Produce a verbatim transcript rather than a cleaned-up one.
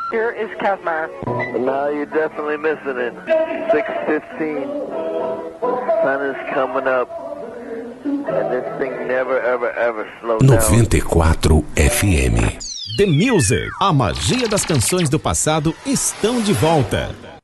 Here is Kazmar. Now you're definitely missing it. six fifteen. Sun is coming up. And this thing never, ever, ever slows down. noventa e quatro F M. The Music. A magia das canções do passado estão de volta.